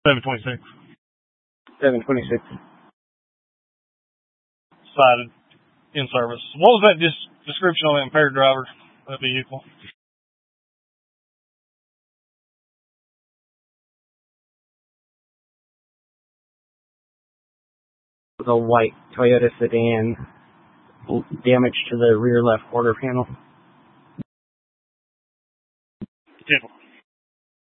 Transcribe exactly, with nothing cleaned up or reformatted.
seven twenty-six. seven twenty-six. Cited. In service. What was that dis- description on the impaired driver of that vehicle? The white Toyota sedan, damage to the rear left quarter panel. Ten.